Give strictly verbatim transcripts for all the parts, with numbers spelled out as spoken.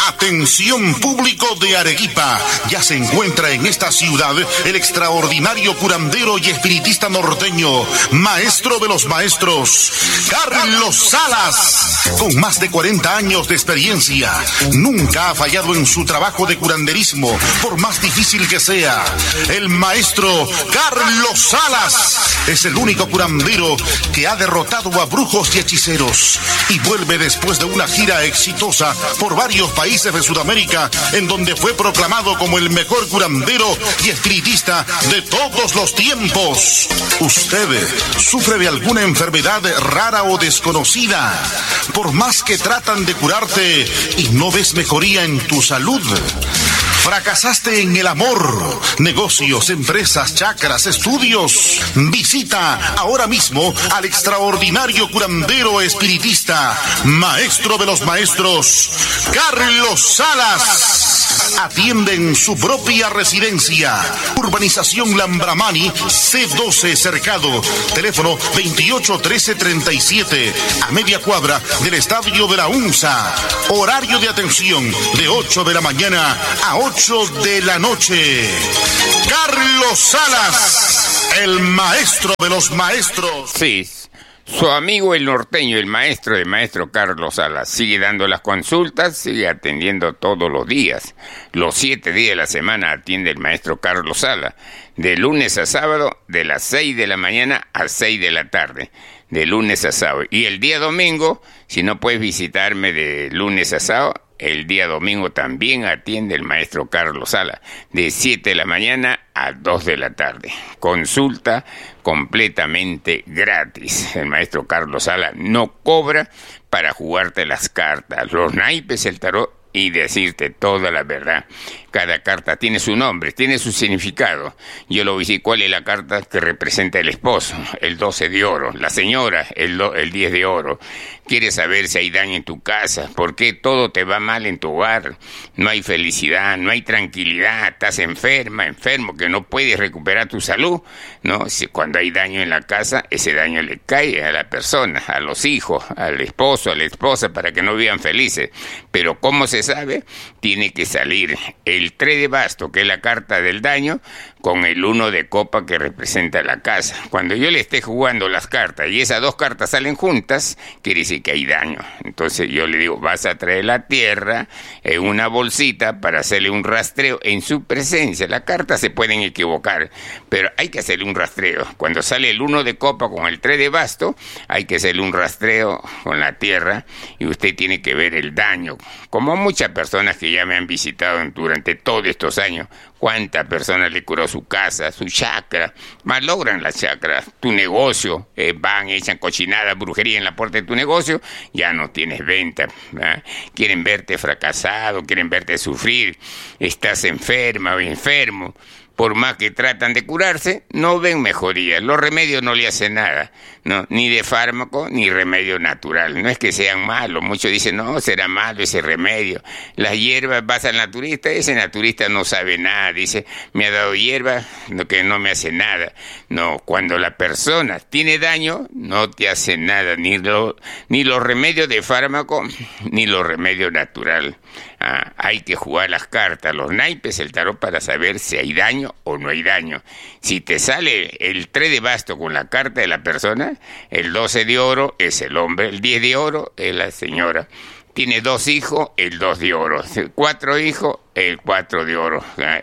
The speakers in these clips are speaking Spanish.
Atención público de Arequipa, ya se encuentra en esta ciudad el extraordinario curandero y espiritista norteño, maestro de los maestros, Carlos Salas. Con más de cuarenta años de experiencia, nunca ha fallado en su trabajo de curanderismo, por más difícil que sea. El maestro Carlos Salas es el único curandero que ha derrotado a brujos y hechiceros y vuelve después de una gira exitosa por varios países de Sudamérica, en donde fue proclamado como el mejor curandero y espiritista de todos los tiempos. ¿Usted sufre de alguna enfermedad rara o desconocida? Por más que tratan de curarte y no ves mejoría en tu salud. ¿Fracasaste en el amor, negocios, empresas, chakras, estudios? Visita ahora mismo al extraordinario curandero espiritista, maestro de los maestros, Carlos Salas. Atiende en su propia residencia. Urbanización Lambramani, C doce Cercado. Teléfono veintiocho trece treinta y siete, a media cuadra del Estadio de la UNSA. Horario de atención de ocho de la mañana a ocho de la noche. Carlos Salas, el maestro de los maestros. Sí, su amigo el norteño, el maestro, el maestro Carlos Salas, sigue dando las consultas, sigue atendiendo todos los días. Los siete días de la semana atiende el maestro Carlos Salas, de lunes a sábado, de las seis de la mañana a seis de la tarde, de lunes a sábado. Y el día domingo, si no puedes visitarme de lunes a sábado, el día domingo también atiende el maestro Carlos Salas, de siete de la mañana a dos de la tarde. Consulta completamente gratis. El maestro Carlos Salas no cobra para jugarte las cartas, los naipes, el tarot y decirte toda la verdad. Cada carta tiene su nombre, tiene su significado. Yo lo vi, ¿cuál es la carta que representa el esposo? El doce de oro. La señora, el, do, el diez de oro. Quieres saber si hay daño en tu casa, por qué todo te va mal en tu hogar, no hay felicidad, no hay tranquilidad, estás enferma, enfermo, que no puedes recuperar tu salud, ¿no? Si cuando hay daño en la casa, ese daño le cae a la persona, a los hijos, al esposo, a la esposa, para que no vivan felices. Pero ¿cómo se sabe? Tiene que salir el tres de basto, que es la carta del daño, con el uno de copa que representa la casa. Cuando yo le esté jugando las cartas y esas dos cartas salen juntas, quiere decir que hay daño. Entonces yo le digo, vas a traer la tierra en una bolsita para hacerle un rastreo en su presencia. Las cartas se pueden equivocar, pero hay que hacerle un rastreo. Cuando sale el uno de copa con el tres de basto, hay que hacerle un rastreo con la tierra y usted tiene que ver el daño. Como muchas personas que ya me han visitado durante todos estos años, cuántas personas le curó su casa, su chakra, malogran las chakras, tu negocio, eh, van, echan cochinada, brujería en la puerta de tu negocio, ya no tienes venta, ¿verdad? Quieren verte fracasado, quieren verte sufrir, estás enferma o enfermo. Por más que tratan de curarse, no ven mejoría. Los remedios no le hacen nada, ¿no? Ni de fármaco, ni remedio natural. No es que sean malos. Muchos dicen, no, será malo ese remedio. Las hierbas, vas al naturista, ese naturista no sabe nada. Dice, me ha dado hierba, no, que no me hace nada. No, cuando la persona tiene daño, no te hace nada. Ni, lo, ni los remedios de fármaco, ni los remedios naturales. Ah, hay que jugar las cartas, los naipes, el tarot, para saber si hay daño o no hay daño. Si te sale el tres de basto con la carta de la persona, el doce de oro es el hombre, el diez de oro es la señora. Tiene dos hijos, el dos de oro. Cuatro hijos, el cuatro de oro.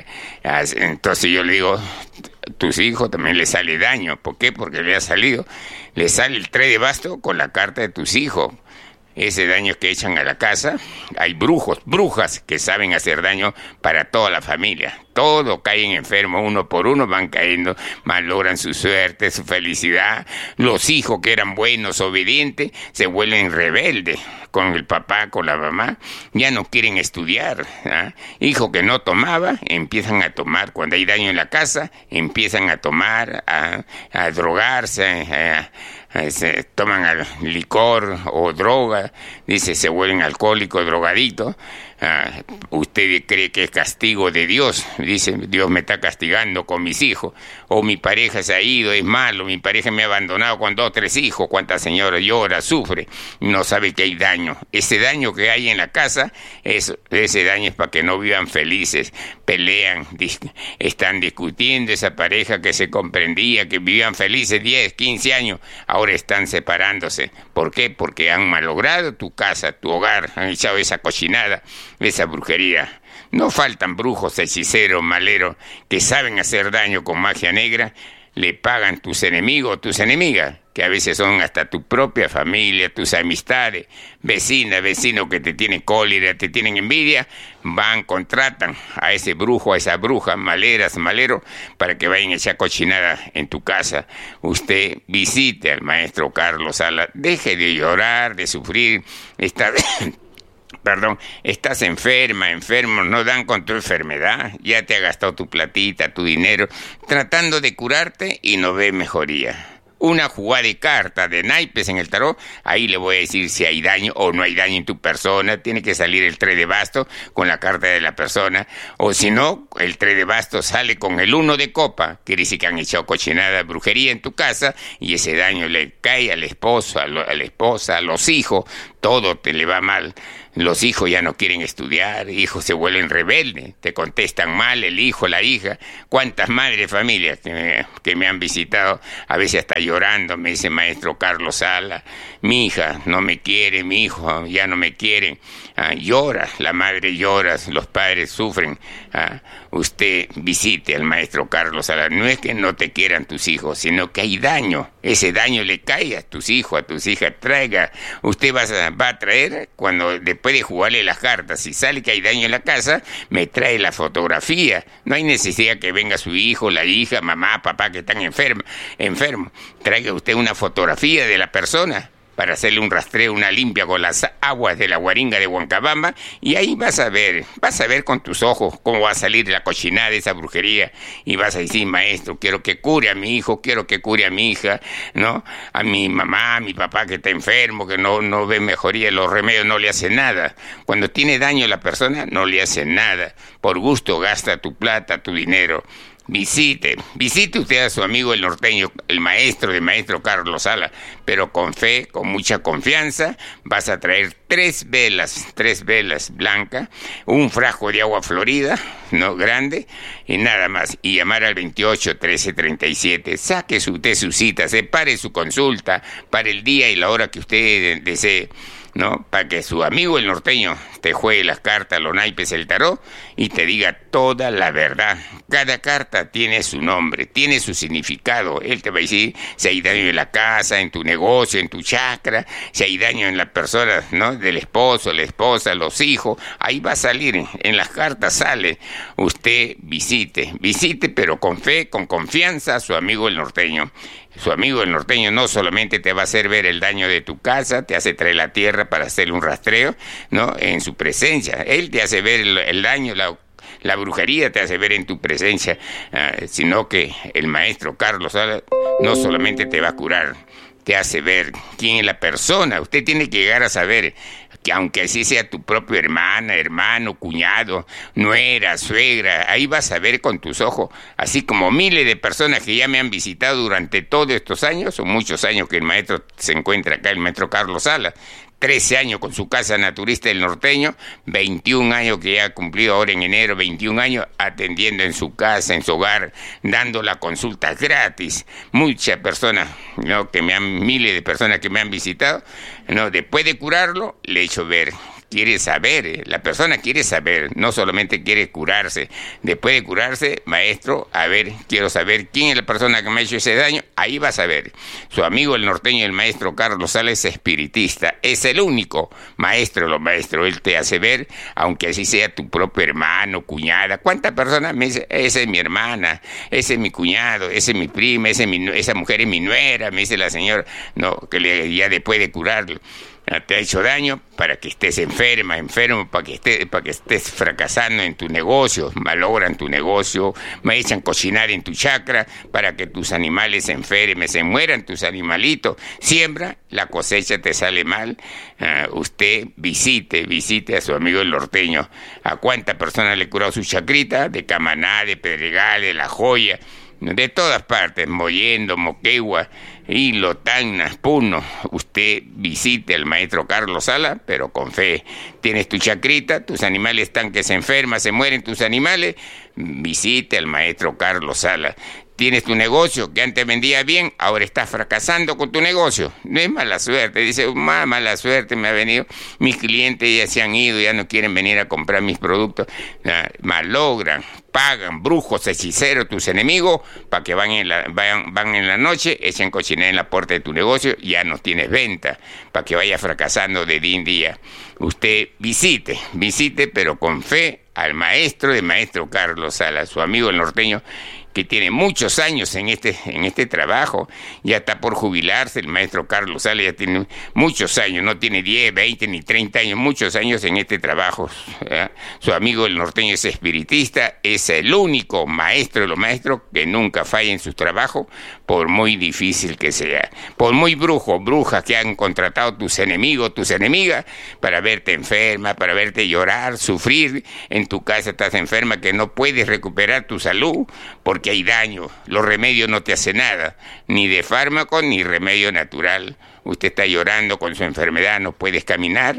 Entonces yo le digo, tus hijos también le sale daño. ¿Por qué? Porque le ha salido. Le sale el tres de basto con la carta de tus hijos. Ese daño que echan a la casa, hay brujos, brujas que saben hacer daño para toda la familia. Todos caen enfermos, uno por uno van cayendo, malogran su suerte, su felicidad. Los hijos que eran buenos, obedientes, se vuelven rebeldes con el papá, con la mamá. Ya no quieren estudiar, ¿ah? Hijos que no tomaban, empiezan a tomar. Cuando hay daño en la casa, empiezan a tomar, a, a drogarse, a, a, se toman licor o droga, dice, se vuelven alcohólicos, drogaditos. Uh, usted cree que es castigo de Dios, dice, Dios me está castigando con mis hijos, o mi pareja se ha ido, es malo, mi pareja me ha abandonado con dos o tres hijos, cuánta señora llora, sufre, no sabe que hay daño. Ese daño que hay en la casa, es, ese daño es para que no vivan felices, pelean, dis, están discutiendo, esa pareja que se comprendía, que vivían felices diez, quince años, ahora están separándose. ¿Por qué? Porque han malogrado tu casa, tu hogar, han echado esa cochinada, esa brujería. No faltan brujos, hechiceros, maleros, que saben hacer daño con magia negra, le pagan tus enemigos, tus enemigas, que a veces son hasta tu propia familia, tus amistades, vecinas, vecinos que te tienen cólera, te tienen envidia, van, contratan a ese brujo, a esa bruja, maleras, maleros, para que vayan a echar cochinada en tu casa. Usted visite al maestro Carlos Salas, deje de llorar, de sufrir, está... Perdón, estás enferma, enfermo, no dan con tu enfermedad, ya te ha gastado tu platita, tu dinero, tratando de curarte y no ves mejoría. Una jugada de cartas, de naipes en el tarot, ahí le voy a decir si hay daño o no hay daño en tu persona. Tiene que salir el tres de bastos con la carta de la persona, o si no, el tres de bastos sale con el uno de copa, quiere decir que han echado cochinada, brujería en tu casa, y ese daño le cae al esposo, a, lo, a la esposa, a los hijos, todo te le va mal. Los hijos ya no quieren estudiar, hijos se vuelven rebeldes, te contestan mal el hijo, la hija. ¿Cuántas madres de familia que me, que me han visitado, a veces hasta llorando, me dice maestro Carlos Salas, mi hija no me quiere, mi hijo ya no me quiere? Ah, llora, la madre llora, los padres sufren. Ah, usted visite al maestro Carlos Salas, no es que no te quieran tus hijos, sino que hay daño, ese daño le cae a tus hijos, a tus hijas, traiga, usted va a, va a traer, cuando después de jugarle las cartas, si sale que hay daño en la casa, me trae la fotografía, no hay necesidad que venga su hijo, la hija, mamá, papá que están enfermos, enfermos, traiga usted una fotografía de la persona, para hacerle un rastreo, una limpia con las aguas de la Guaringa de Huancabamba, y ahí vas a ver, vas a ver con tus ojos cómo va a salir la cochinada de esa brujería, y vas a decir, maestro, quiero que cure a mi hijo, quiero que cure a mi hija, ¿no? A mi mamá, a mi papá que está enfermo, que no, no ve mejoría, los remedios no le hacen nada. Cuando tiene daño la persona, no le hacen nada. Por gusto gasta tu plata, tu dinero. Visite, visite usted a su amigo el norteño, el maestro de maestro Carlos Salas, pero con fe, con mucha confianza, vas a traer tres velas, tres velas blancas, un frasco de agua florida, no grande, y nada más, y llamar al veintiocho trece treinta y siete, saque usted su cita, separe su consulta para el día y la hora que usted desee, ¿no? Para que su amigo el norteño te juegue las cartas, los naipes, el tarot y te diga toda la verdad. Cada carta tiene su nombre, tiene su significado. Él te va a decir si hay daño en la casa, en tu negocio, en tu chakra, si hay daño en la persona, ¿no? Del esposo, la esposa, los hijos. Ahí va a salir, en las cartas sale. Usted visite, visite, pero con fe, con confianza a su amigo el norteño. Su amigo el norteño no solamente te va a hacer ver el daño de tu casa, te hace traer la tierra para hacerle un rastreo, ¿no? En su presencia. Él te hace ver el, el daño, la, la brujería te hace ver en tu presencia, uh, sino que el maestro Carlos Salas no solamente te va a curar, te hace ver quién es la persona. Usted tiene que llegar a saber que aunque así sea tu propia hermana, hermano, cuñado, nuera, suegra, ahí vas a ver con tus ojos, así como miles de personas que ya me han visitado durante todos estos años, o muchos años que el maestro se encuentra acá, el maestro Carlos Salas, trece años con su casa naturista del norteño, veintiún años que ya ha cumplido ahora en enero, veintiún años atendiendo en su casa, en su hogar, dando la consulta gratis. Muchas personas, ¿no? que me han, miles de personas que me han visitado, ¿no? Después de curarlo, le he hecho ver. Quiere saber, eh, la persona quiere saber, no solamente quiere curarse. Después de curarse, maestro, a ver, quiero saber quién es la persona que me ha hecho ese daño, ahí vas a ver. Su amigo el norteño, el maestro Carlos Salas, es espiritista, es el único maestro de los maestros, él te hace ver, aunque así sea tu propio hermano, cuñada. ¿Cuántas personas me dicen, esa es mi hermana, ese es mi cuñado, ese es mi prima, ese es mi, esa mujer es mi nuera, me dice la señora, no, que le, ya después de curarlo. te ha hecho daño para que estés enferma, enfermo, para que estés, para que estés fracasando en tu negocio, malogran tu negocio, me echan cocinar en tu chacra para que tus animales se enfermen, se mueran tus animalitos. Siembra, la cosecha te sale mal. Uh, usted visite, visite a su amigo el norteño. ¿A cuántas personas le curó su chacrita? De Camaná, de Pedregal, de La Joya, de todas partes, Mollendo, Moquegua, Hilo, Tacna, Puno. Usted visite al maestro Carlos Sala, pero con fe. Tienes tu chacrita, tus animales están que se enferman, se mueren tus animales, visite al maestro Carlos Sala. Tienes tu negocio que antes vendía bien, ahora estás fracasando con tu negocio. No es mala suerte, dice, más mala suerte me ha venido. Mis clientes ya se han ido, ya no quieren venir a comprar mis productos. Ah, malogran, pagan, brujos, hechiceros, tus enemigos, para que van en, la, vayan, van en la noche, echen cochinera en la puerta de tu negocio, ya no tienes venta, para que vaya fracasando de día en día. Usted visite, visite, pero con fe, al maestro de maestro Carlos Sala, su amigo el norteño, que tiene muchos años en este en este trabajo, ya está por jubilarse, el maestro Carlos Sala ya tiene muchos años, no tiene diez, veinte ni treinta años, muchos años en este trabajo. ¿eh? Su amigo el norteño es espiritista, es el único maestro de los maestros que nunca falla en su trabajo, por muy difícil que sea, por muy brujo, bruja que han contratado tus enemigos, tus enemigas, para verte enferma, para verte llorar, sufrir. En tu casa estás enferma que no puedes recuperar tu salud, porque que hay daño, los remedios no te hacen nada, ni de fármaco ni remedio natural. Usted está llorando con su enfermedad, no puedes caminar,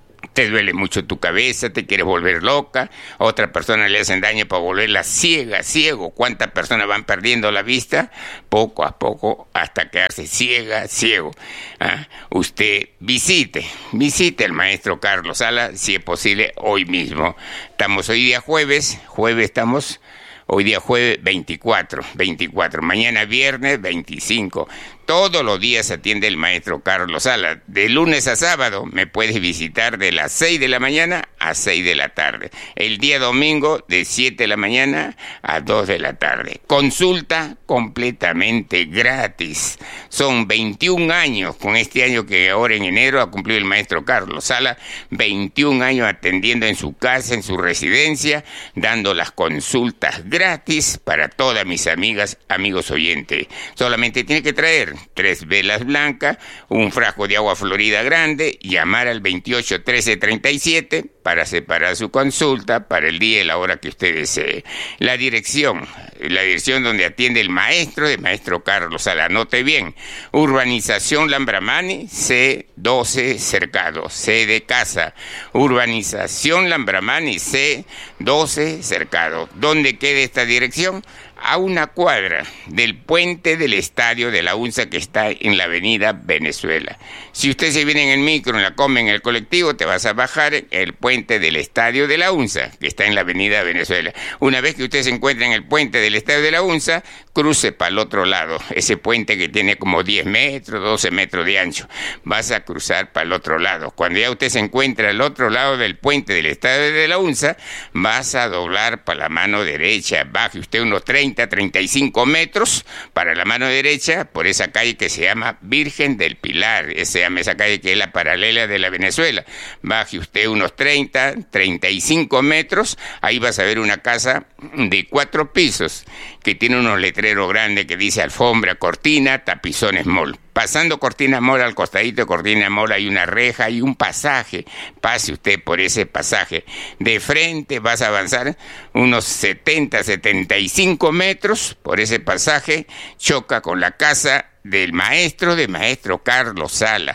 te duele mucho tu cabeza, te quieres volver loca, a otra persona le hacen daño para volverla ciega, ciego. ¿Cuántas personas van perdiendo la vista? Poco a poco hasta quedarse ciega, ciego. ¿Ah? Usted visite, visite al maestro Carlos Sala, si es posible, hoy mismo. Estamos hoy día jueves, jueves estamos... Hoy día jueves veinticuatro, veinticuatro, mañana viernes veinticinco. Todos los días atiende el maestro Carlos Sala. De lunes a sábado me puedes visitar de las seis de la mañana a seis de la tarde. El día domingo de siete de la mañana a dos de la tarde. Consulta completamente gratis. Son veintiún años, con este año que ahora en enero ha cumplido el maestro Carlos Sala, veintiún años atendiendo en su casa, en su residencia, dando las consultas gratis para todas mis amigas, amigos oyentes. Solamente tiene que traer tres velas blancas, un frasco de agua florida grande, llamar al veintiocho trece treinta y siete para separar su consulta para el día y la hora que usted desee. La dirección, la dirección donde atiende el maestro de maestro Carlos Sala, anote bien, Urbanización Lambramani, C doce Cercado, C de casa, Urbanización Lambramani, C doce Cercado. ¿Dónde queda esta dirección? A una cuadra del puente del estadio de la UNSA que está en la avenida Venezuela. Si usted se viene en el micro, en la come, en el colectivo, te vas a bajar en el puente del estadio de la UNSA, que está en la avenida Venezuela. Una vez que usted se encuentra en el puente del estadio de la UNSA, cruce para el otro lado, ese puente que tiene como diez metros, doce metros de ancho. Vas a cruzar para el otro lado. Cuando ya usted se encuentra al otro lado del puente del estadio de la UNSA, vas a doblar para la mano derecha. Baje usted unos treinta, treinta y cinco metros para la mano derecha por esa calle que se llama Virgen del Pilar. Se llama esa calle que es la paralela de la Venezuela. Baje usted unos treinta, treinta y cinco metros, ahí vas a ver una casa de cuatro pisos que tiene unos letreros grandes que dice alfombra, cortina, tapizones mall. Pasando Cortina Mall, al costadito de Cortina Mall hay una reja y un pasaje. Pase usted por ese pasaje. De frente vas a avanzar unos setenta, setenta y cinco metros por ese pasaje. Choca con la casa del maestro de maestro Carlos Sala,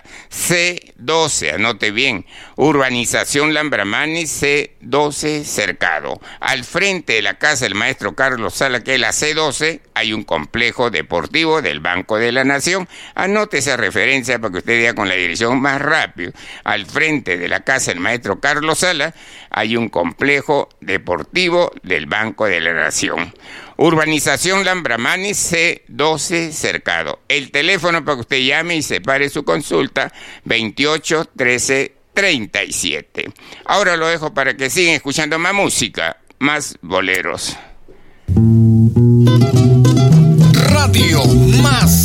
C doce, anote bien, Urbanización Lambramani, C doce Cercado. Al frente de la casa del maestro Carlos Sala, que es la C doce, hay un complejo deportivo del Banco de la Nación. Anote esa referencia para que usted vea con la dirección más rápido. Al frente de la casa del maestro Carlos Sala hay un complejo deportivo del Banco de la Nación. Urbanización Lambramani, C doce Cercado. El teléfono para que usted llame y separe su consulta, veintiocho trece treinta y siete. Ahora lo dejo para que sigan escuchando más música, más boleros. Radio Más